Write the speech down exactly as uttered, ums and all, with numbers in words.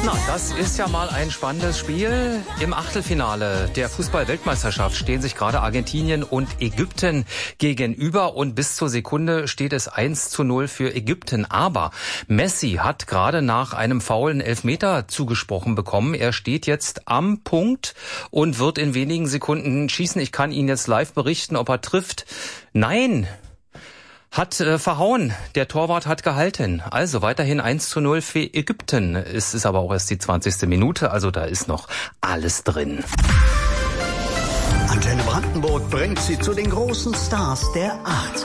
Na, das ist ja mal ein spannendes Spiel. Im Achtelfinale der Fußball-Weltmeisterschaft stehen sich gerade Argentinien und Ägypten gegenüber und bis zur Sekunde steht es eins zu null für Ägypten. Aber Messi hat gerade nach einem faulen Elfmeter zugesprochen bekommen. Er steht jetzt am Punkt und wird in wenigen Sekunden schießen. Ich kann Ihnen jetzt live berichten, ob er trifft. Nein! Hat äh, verhauen. Der Torwart hat gehalten. Also weiterhin eins zu null für Ägypten. Es ist aber auch erst die zwanzigste Minute, also da ist noch alles drin. Antenne Brandenburg bringt Sie zu den großen Stars der achtziger.